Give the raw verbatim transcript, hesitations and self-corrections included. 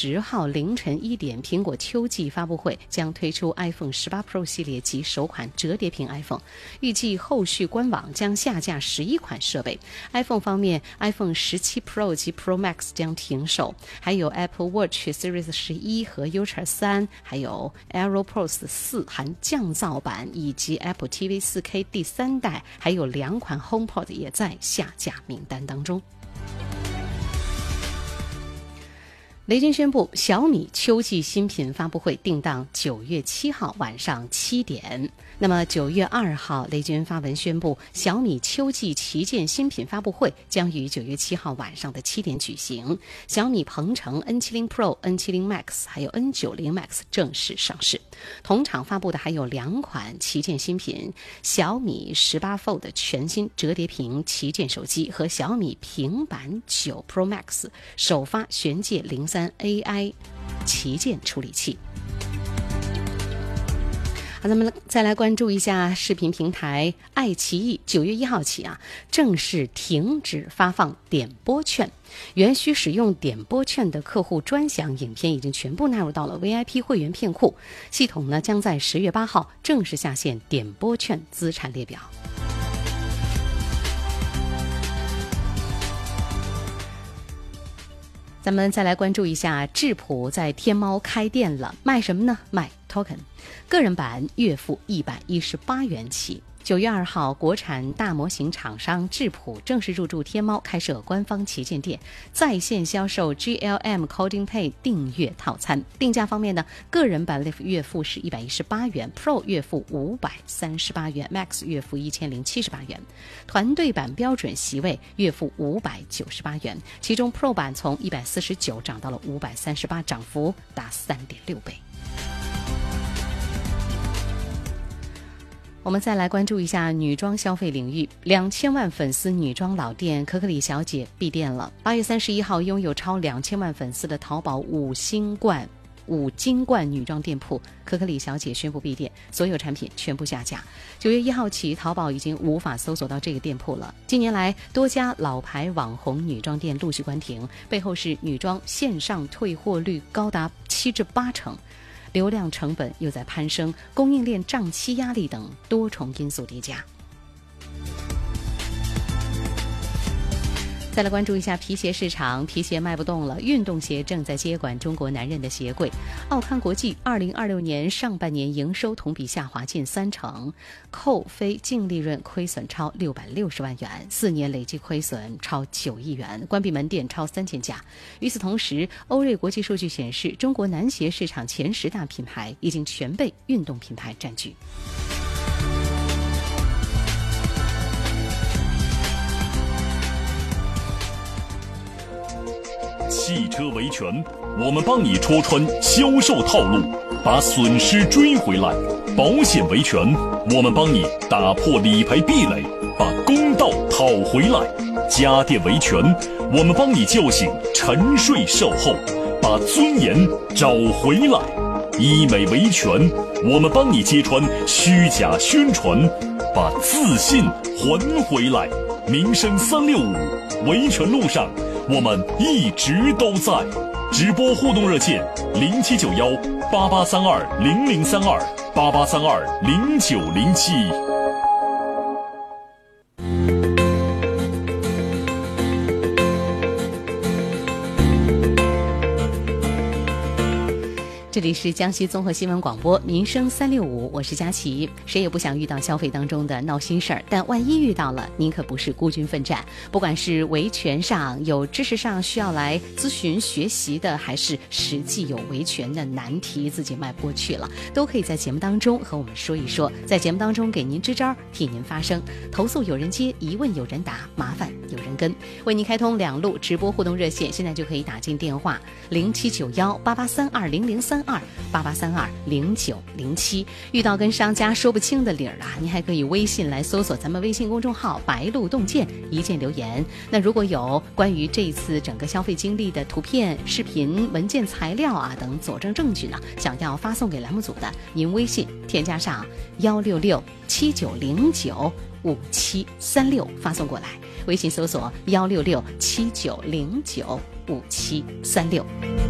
十号凌晨一点，苹果秋季发布会将推出 iPhone 十八 Pro 系列及首款折叠屏 iPhone， 预计后续官网将下架十一款设备。 iPhone 方面 iPhone 十七 Pro 及 Pro Max 将停售，还有 Apple Watch Series 十一和 Ultra 三，还有 AirPods 四含降噪版，以及 Apple T V 四 K 第三代，还有两款 HomePod 也在下架名单当中。雷军宣布，小米秋季新品发布会定档九月七号晚上七点。那么九月二号，雷军发文宣布，小米秋季旗舰新品发布会将于九月七号晚上的七点举行。小米鹏程 N 七十 Pro、N 七十 Max 还有 N 九十 Max 正式上市。同场发布的还有两款旗舰新品：小米十八 Fold 全新折叠屏旗舰手机和小米平板九 Pro Max 首发玄界零三 A I 旗舰处理器。好，咱们再来关注一下视频平台爱奇艺，九月一号起啊，正式停止发放点播券。原需使用点播券的客户专享影片已经全部纳入到了 V I P 会员片库，系统呢将在十月八号正式下线点播券资产列表。咱们再来关注一下智谱在天猫开店了，卖什么呢？卖 token， 个人版月付一百一十八元起。九月二号，国产大模型厂商智谱正式入驻天猫，开设官方旗舰店，在线销售 G L M Coding Pay 订阅套餐。定价方面呢，个人版月付是一百一十八元 ，Pro 月付五百三十八元 ，Max 月付一千零七十八元。团队版标准席位月付五百九十八元，其中 Pro 版从一百四十九涨到了五百三十八，涨幅达 三点六倍。我们再来关注一下女装消费领域，两千万粉丝女装老店可可里小姐闭店了。八月三十一号，拥有超两千万粉丝的淘宝五星冠五金冠女装店铺可可里小姐宣布闭店，所有产品全部下架。九月一号起，淘宝已经无法搜索到这个店铺了。近年来，多家老牌网红女装店陆续关停，背后是女装线上退货率高达七至八成。流量成本又在攀升，供应链账期压力等多重因素叠加。再来关注一下皮鞋市场，皮鞋卖不动了，运动鞋正在接管中国男人的鞋柜。奥康国际二零二六年上半年营收同比下滑近三成，扣非净利润亏损超六百六十万元，四年累计亏损超九亿元，关闭门店超三千家。与此同时，欧瑞国际数据显示，中国男鞋市场前十大品牌已经全被运动品牌占据。 汽车维权，我们帮你戳穿销售套路，把损失追回来；保险维权，我们帮你打破理赔壁垒，把公道讨回来；家电维权，我们帮你叫醒沉睡售后，把尊严找回来；医美维权，我们帮你揭穿虚假宣传，把自信还回来。民生三六五，维权路上我们一直都在。直播互动热线零七九幺八八三二零零三二八八三二零九零七。 这里是江西综合新闻广播民生三六五，我是佳琪。谁也不想遇到消费当中的闹心事儿，但万一遇到了，您可不是孤军奋战。不管是维权上有知识上需要来咨询学习的，还是实际有维权的难题自己迈不过去了，都可以在节目当中和我们说一说，在节目当中给您支招，替您发声。投诉有人接，疑问有人答，麻烦有人跟。为您开通两路直播互动热线，现在就可以打进电话零七九幺八八三二零零三二八八三二零九零七。遇到跟商家说不清的理儿啊，您还可以微信来搜索咱们微信公众号白鹿洞见，一键留言。那如果有关于这一次整个消费经历的图片、视频、文件材料啊等佐证证据呢，想要发送给栏目组的，您微信添加上幺六六七九零九五七三六发送过来，微信搜索幺六六七九零九五七三六。